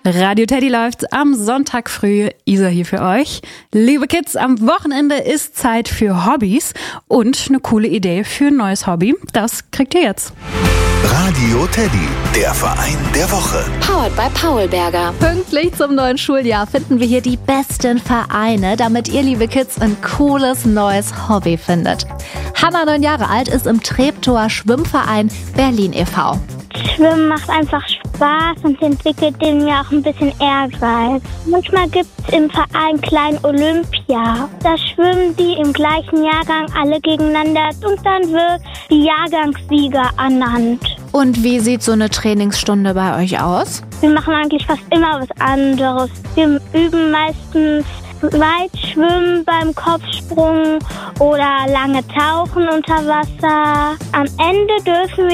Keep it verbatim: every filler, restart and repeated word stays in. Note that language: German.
Radio Teddy läuft am Sonntag früh. Isa hier für euch. Liebe Kids, am Wochenende ist Zeit für Hobbys und eine coole Idee für ein neues Hobby. Das kriegt ihr jetzt. Radio Teddy, der Verein der Woche. Powered by Paulberger. Pünktlich zum neuen Schuljahr finden wir hier die besten Vereine, damit ihr, liebe Kids, ein cooles neues Hobby findet. Hanna, neun Jahre alt, ist im Treptower Schwimmverein Berlin e V Schwimmen macht einfach Spaß und entwickelt in mir auch ein bisschen Ehrgeiz. Manchmal gibt es im Verein Klein Olympia. Da schwimmen die im gleichen Jahrgang alle gegeneinander und dann wird die Jahrgangssieger ernannt. Und wie sieht so eine Trainingsstunde bei euch aus? Wir machen eigentlich fast immer was anderes. Wir üben meistens Weitschwimmen beim Kopfsprung oder lange Tauchen unter Wasser. Am Ende dürfen wir